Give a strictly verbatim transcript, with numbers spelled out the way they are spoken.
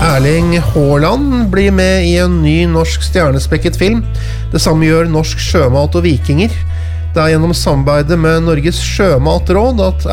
Erling Haaland blir med i en ny norsk stjernespekket film. Det samme gjør Norsk Sjømat og Vikinger. Det er gjennom samarbeidet med Norges Sjømatråd at